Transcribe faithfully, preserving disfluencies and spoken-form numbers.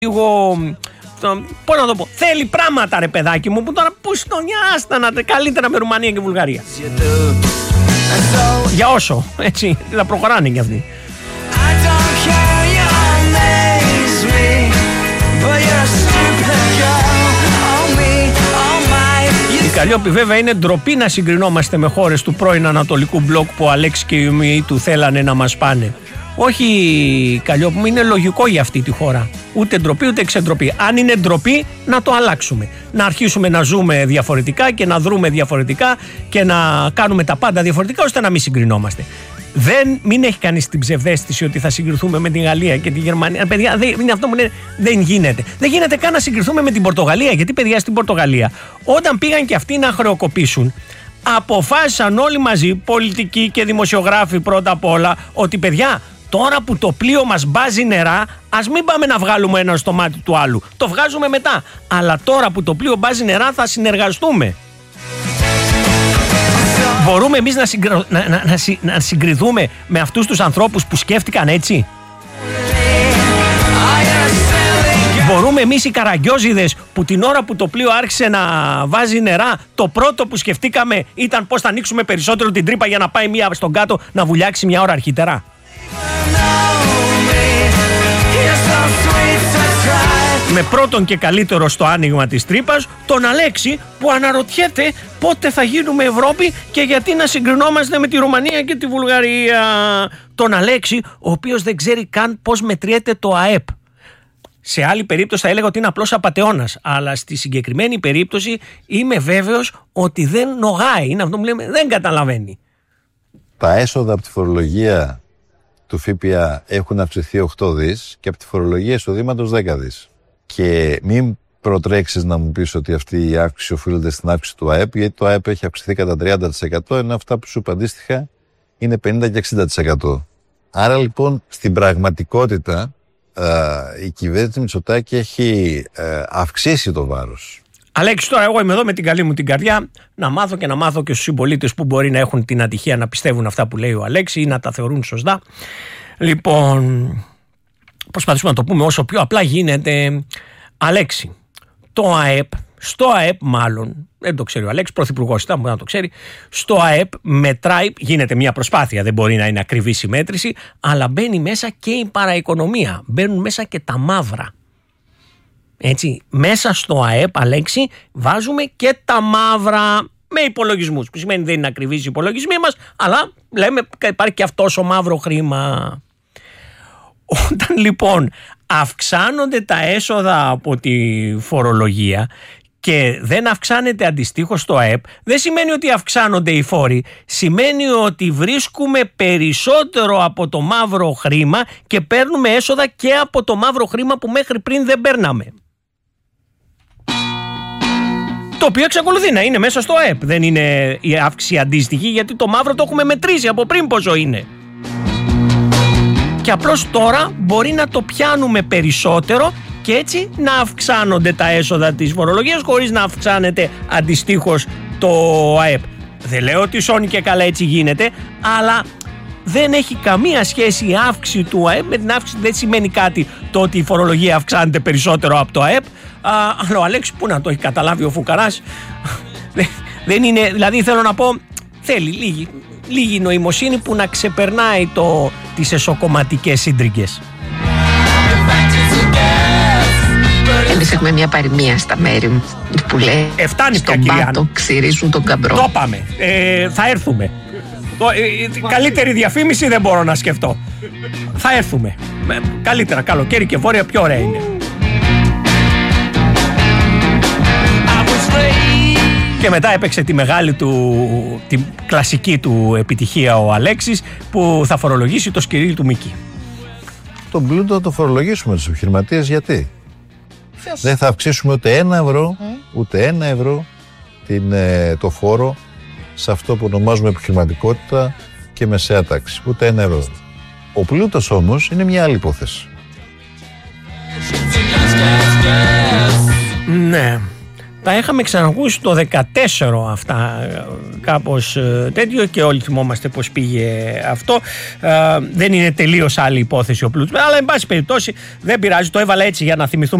λίγο, πώς να το πω, θέλει πράγματα ρε παιδάκι μου, που τώρα που στον άστα καλύτερα με Ρουμανία και Βουλγαρία. Για όσο, έτσι, θα προχωράνε κι αυτοί. Η Καλλιόπη βέβαια είναι ντροπή να συγκρινόμαστε με χώρες του πρώην Ανατολικού μπλοκ που ο Αλέξη και οι ομοιοί του θέλανε να μας πάνε. Όχι, Καλλιόπη μου, είναι λογικό για αυτή τη χώρα. Ούτε ντροπή ούτε εξεντροπή. Αν είναι ντροπή, να το αλλάξουμε. Να αρχίσουμε να ζούμε διαφορετικά και να δρούμε διαφορετικά και να κάνουμε τα πάντα διαφορετικά, ώστε να μην συγκρινόμαστε. Δεν, μην έχει κανείς την ψευδαίσθηση ότι θα συγκριθούμε με την Γαλλία και τη Γερμανία. Παιδιά, δεν, είναι αυτό που λένε, δεν γίνεται. Δεν γίνεται καν να συγκριθούμε με την Πορτογαλία. Γιατί, παιδιά, στην Πορτογαλία, όταν πήγαν και αυτοί να χρεοκοπήσουν, αποφάσισαν όλοι μαζί, πολιτικοί και δημοσιογράφοι πρώτα απ' όλα, ότι παιδιά, τώρα που το πλοίο μας μπάζει νερά, ας μην πάμε να βγάλουμε έναν στο μάτι του άλλου. Το βγάζουμε μετά. Αλλά τώρα που το πλοίο μπάζει νερά, θα συνεργαστούμε. Μπορούμε εμείς να, συγκρα... να, να, να, να συγκριθούμε με αυτούς τους ανθρώπους που σκέφτηκαν έτσι? Μπορούμε εμείς οι καραγκιόζιδες που την ώρα που το πλοίο άρχισε να βάζει νερά, το πρώτο που σκεφτήκαμε ήταν πώς θα ανοίξουμε περισσότερο την τρύπα για να πάει μία στον κάτω να βουλιάξει μια ώρα αρχίτερα? Με πρώτον και καλύτερο στο άνοιγμα της τρύπας τον Αλέξη, που αναρωτιέται πότε θα γίνουμε Ευρώπη και γιατί να συγκρινόμαστε με τη Ρουμανία και τη Βουλγαρία. Τον Αλέξη, ο οποίος δεν ξέρει καν πώς μετριέται το ΑΕΠ. Σε άλλη περίπτωση θα έλεγα ότι είναι απλός απατεώνας, αλλά στη συγκεκριμένη περίπτωση είμαι βέβαιος ότι δεν νογάει. Είναι αυτό που λέμε, δεν καταλαβαίνει. Τα έσοδα από τη φορολογία του ΦΠΑ έχουν αυξηθεί οκτώ δις και από τη φορολογία εισοδήματος δέκα δις. Και μην προτρέξεις να μου πεις ότι αυτή η αύξηση οφείλεται στην αύξηση του ΑΕΠ, γιατί το ΑΕΠ έχει αυξηθεί κατά τριάντα τοις εκατό, ενώ αυτά που σου είπα αντίστοιχα είναι πενήντα και εξήντα τοις εκατό. Άρα λοιπόν στην πραγματικότητα η κυβέρνηση Μητσοτάκη έχει αυξήσει το βάρος. Αλέξη, τώρα εγώ είμαι εδώ με την καλή μου την καρδιά να μάθω και να μάθω και στους συμπολίτες που μπορεί να έχουν την ατυχία να πιστεύουν αυτά που λέει ο Αλέξη ή να τα θεωρούν σωστά. Λοιπόν, προσπαθήσουμε να το πούμε όσο πιο απλά γίνεται. Αλέξη, το ΑΕΠ, στο ΑΕΠ μάλλον, δεν το ξέρει ο Αλέξη, πρωθυπουργός ήταν, μπορεί να το ξέρει, στο ΑΕΠ μετράει, γίνεται μια προσπάθεια, δεν μπορεί να είναι ακριβή η μέτρηση, αλλά μπαίνει μέσα και η παραοικονομία, μπαίνουν μέσα και τα μαύρα. Έτσι, μέσα στο ΑΕΠ, Αλέξη, βάζουμε και τα μαύρα με υπολογισμούς, που σημαίνει δεν είναι ακριβείς οι υπολογισμοί μας, αλλά λέμε υπάρχει και αυτό ο μαύρο χρήμα. Όταν λοιπόν αυξάνονται τα έσοδα από τη φορολογία και δεν αυξάνεται αντιστοίχως το ΑΕΠ, δεν σημαίνει ότι αυξάνονται οι φόροι, σημαίνει ότι βρίσκουμε περισσότερο από το μαύρο χρήμα και παίρνουμε έσοδα και από το μαύρο χρήμα που μέχρι πριν δεν παίρναμε. Το οποίο εξακολουθεί να είναι μέσα στο ΑΕΠ. Δεν είναι η αύξηση αντίστοιχη, γιατί το μαύρο το έχουμε μετρήσει από πριν πόσο είναι. Και απλώς τώρα μπορεί να το πιάνουμε περισσότερο και έτσι να αυξάνονται τα έσοδα της φορολογίας χωρίς να αυξάνεται αντιστοίχως το ΑΕΠ. Δεν λέω ότι σώνει και καλά έτσι γίνεται, αλλά δεν έχει καμία σχέση η αύξηση του ΑΕΠ με την αύξηση. Δεν σημαίνει κάτι το ότι η φορολογία αυξάνεται περισσότερο από το ΑΕΠ. Α, αλλά ο Αλέξης που να το έχει καταλάβει ο φουκαράς. Δεν είναι, δηλαδή θέλω να πω, θέλει λίγη, λίγη νοημοσύνη που να ξεπερνάει το, τις εσωκομματικές σύντριγγες. Εμείς έχουμε μια παροιμία στα μέρη μου που λέει Εφτάνει στον πάτο ξυρίζουν τον καμπρό. Το πάμε, ε, θα έρθουμε. Το, ε, καλύτερη διαφήμιση δεν μπορώ να σκεφτώ. Θα έρθουμε. ε, Καλύτερα καλοκαίρι και βόρεια πιο ωραία είναι. Και μετά έπαιξε τη μεγάλη του, τη κλασική του επιτυχία ο Αλέξης, που θα φορολογήσει το σκυρί του Μίκη. Τον πλούτο θα το φορολογήσουμε τους επιχειρηματίες, γιατί Φες. δεν θα αυξήσουμε ούτε ένα ευρώ, mm. ούτε ένα ευρώ την, το φόρο σε αυτό που ονομάζουμε επιχειρηματικότητα και μεσαία τάξη. Ούτε ένα ευρώ. Ο πλούτος όμως είναι μια άλλη υπόθεση. Ναι. Τα είχαμε ξανακούσει το δεκατέσσερα αυτά, κάπως τέτοιο, και όλοι θυμόμαστε πώς πήγε αυτό. Ε, δεν είναι τελείως άλλη υπόθεση ο Πλούτς, αλλά εν πάση περιπτώσει δεν πειράζει, το έβαλα έτσι για να θυμηθούμε